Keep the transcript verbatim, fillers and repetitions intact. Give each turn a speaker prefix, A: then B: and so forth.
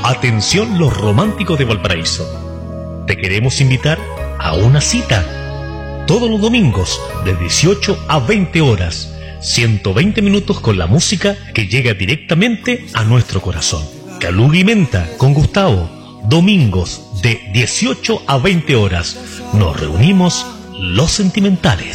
A: Atención los románticos de Valparaíso. Te queremos invitar a una cita. Todos los domingos de dieciocho a veinte horas. ciento veinte minutos con la música que llega directamente a nuestro corazón. Caluga y Menta con Gustavo. Domingos de dieciocho a veinte horas. Nos reunimos los sentimentales.